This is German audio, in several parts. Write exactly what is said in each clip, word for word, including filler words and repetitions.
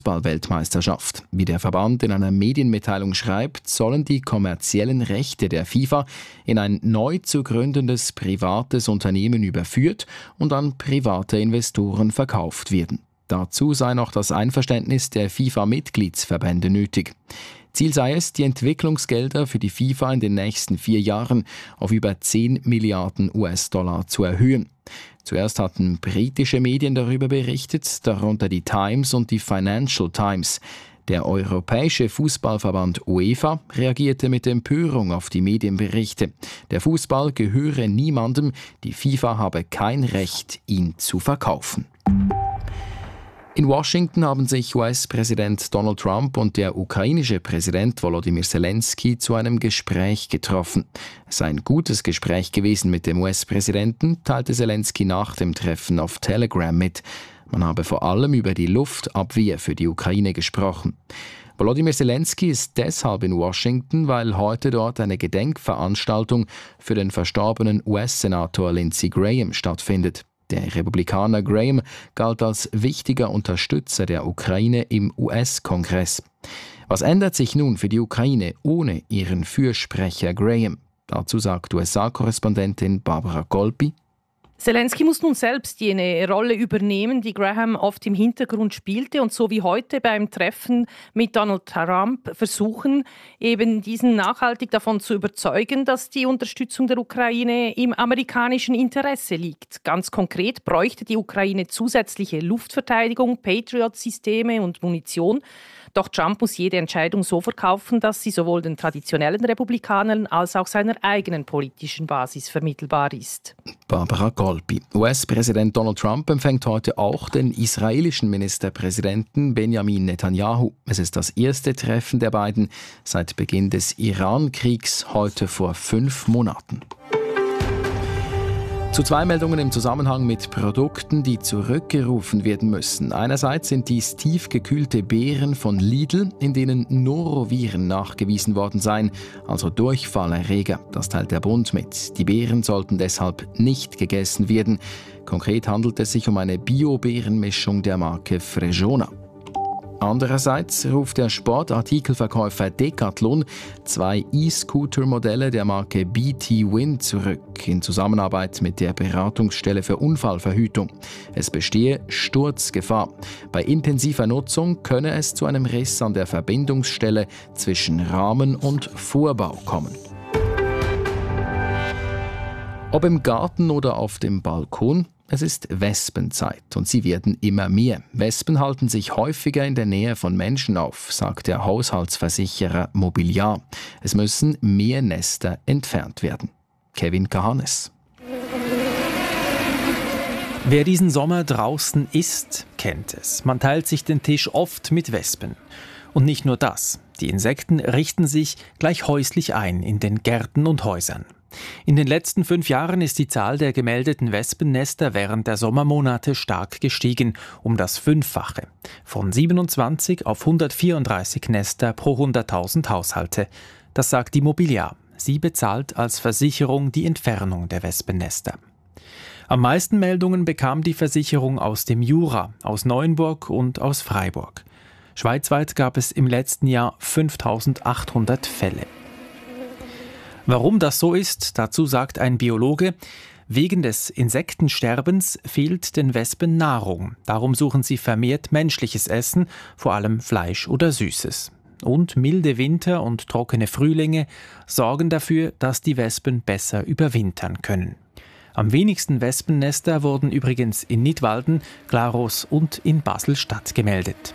Fußball-Weltmeisterschaft. Wie der Verband in einer Medienmitteilung schreibt, sollen die kommerziellen Rechte der FIFA in ein neu zu gründendes privates Unternehmen überführt und an private Investoren verkauft werden. Dazu sei noch das Einverständnis der FIFA-Mitgliedsverbände nötig. Ziel sei es, die Entwicklungsgelder für die FIFA in den nächsten vier Jahren auf über zehn Milliarden U S-Dollar zu erhöhen. Zuerst hatten britische Medien darüber berichtet, darunter die Times und die Financial Times. Der Europäische Fußballverband UEFA reagierte mit Empörung auf die Medienberichte. Der Fußball gehöre niemandem, die FIFA habe kein Recht, ihn zu verkaufen. In Washington haben sich U S-Präsident Donald Trump und der ukrainische Präsident Volodymyr Zelensky zu einem Gespräch getroffen. Es sei ein gutes Gespräch gewesen mit dem U S-Präsidenten, teilte Zelensky nach dem Treffen auf Telegram mit. Man habe vor allem über die Luftabwehr für die Ukraine gesprochen. Volodymyr Zelensky ist deshalb in Washington, weil heute dort eine Gedenkveranstaltung für den verstorbenen U S-Senator Lindsey Graham stattfindet. Der Republikaner Graham galt als wichtiger Unterstützer der Ukraine im U S-Kongress. Was ändert sich nun für die Ukraine ohne ihren Fürsprecher Graham? Dazu sagt U S A-Korrespondentin Barbara Golpi. Zelensky muss nun selbst jene Rolle übernehmen, die Graham oft im Hintergrund spielte und so wie heute beim Treffen mit Donald Trump versuchen, eben diesen nachhaltig davon zu überzeugen, dass die Unterstützung der Ukraine im amerikanischen Interesse liegt. Ganz konkret bräuchte die Ukraine zusätzliche Luftverteidigung, Patriot-Systeme und Munition. Doch Trump muss jede Entscheidung so verkaufen, dass sie sowohl den traditionellen Republikanern als auch seiner eigenen politischen Basis vermittelbar ist. Barbara Golpi. U S-Präsident Donald Trump empfängt heute auch den israelischen Ministerpräsidenten Benjamin Netanyahu. Es ist das erste Treffen der beiden seit Beginn des Iran-Kriegs, heute vor fünf Monaten. Zu zwei Meldungen im Zusammenhang mit Produkten, die zurückgerufen werden müssen. Einerseits sind dies tiefgekühlte Beeren von Lidl, in denen Noroviren nachgewiesen worden seien, also Durchfallerreger. Das teilt der Bund mit. Die Beeren sollten deshalb nicht gegessen werden. Konkret handelt es sich um eine Bio-Beerenmischung der Marke Fregona. Andererseits ruft der Sportartikelverkäufer Decathlon zwei E-Scooter-Modelle der Marke B T Wind zurück, in Zusammenarbeit mit der Beratungsstelle für Unfallverhütung. Es bestehe Sturzgefahr. Bei intensiver Nutzung könne es zu einem Riss an der Verbindungsstelle zwischen Rahmen und Vorbau kommen. Ob im Garten oder auf dem Balkon, es ist Wespenzeit und sie werden immer mehr. Wespen halten sich häufiger in der Nähe von Menschen auf, sagt der Haushaltsversicherer Mobiliar. Es müssen mehr Nester entfernt werden. Kevin Kahanes. Wer diesen Sommer draußen isst, kennt es. Man teilt sich den Tisch oft mit Wespen. Und nicht nur das. Die Insekten richten sich gleich häuslich ein in den Gärten und Häusern. In den letzten fünf Jahren ist die Zahl der gemeldeten Wespennester während der Sommermonate stark gestiegen, um das Fünffache. Von siebenundzwanzig auf hundertvierunddreißig Nester pro hunderttausend Haushalte. Das sagt die Mobiliar. Sie bezahlt als Versicherung die Entfernung der Wespennester. Am meisten Meldungen bekam die Versicherung aus dem Jura, aus Neuenburg und aus Freiburg. Schweizweit gab es im letzten Jahr fünftausendachthundert Fälle. Warum das so ist, dazu sagt ein Biologe, wegen des Insektensterbens fehlt den Wespen Nahrung. Darum suchen sie vermehrt menschliches Essen, vor allem Fleisch oder Süßes. Und milde Winter und trockene Frühlinge sorgen dafür, dass die Wespen besser überwintern können. Am wenigsten Wespennester wurden übrigens in Nidwalden, Glarus und in Basel-Stadt gemeldet.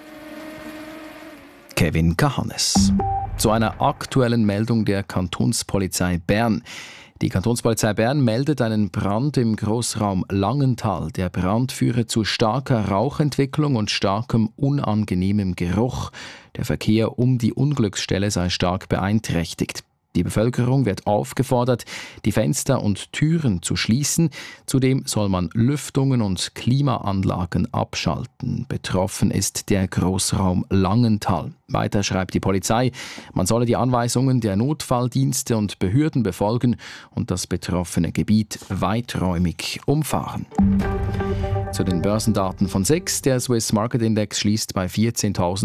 Kevin Kahanes. Zu einer aktuellen Meldung der Kantonspolizei Bern. Die Kantonspolizei Bern meldet einen Brand im Grossraum Langenthal. Der Brand führe zu starker Rauchentwicklung und starkem unangenehmem Geruch. Der Verkehr um die Unglücksstelle sei stark beeinträchtigt. Die Bevölkerung wird aufgefordert, die Fenster und Türen zu schließen. Zudem soll man Lüftungen und Klimaanlagen abschalten. Betroffen ist der Grossraum Langenthal. Weiter schreibt die Polizei, man solle die Anweisungen der Notfalldienste und Behörden befolgen und das betroffene Gebiet weiträumig umfahren. Zu den Börsendaten von S E X. Der Swiss Market Index schließt bei vierzehntausend